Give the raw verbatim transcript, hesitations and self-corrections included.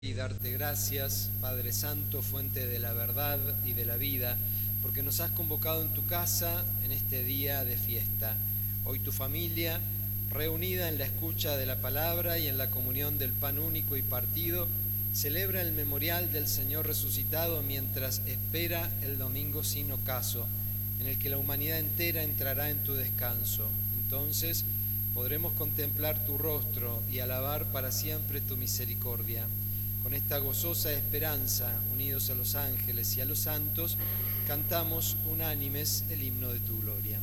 Y darte gracias, Padre Santo, fuente de la verdad y de la vida, porque nos has convocado en tu casa en este día de fiesta. Hoy tu familia, reunida en la escucha de la palabra y en la comunión del pan único y partido, celebra el memorial del Señor resucitado mientras espera el domingo sin ocaso, en el que la humanidad entera entrará en tu descanso. Entonces podremos contemplar tu rostro y alabar para siempre tu misericordia. Con esta gozosa esperanza, unidos a los ángeles y a los santos, cantamos unánimes el himno de tu gloria.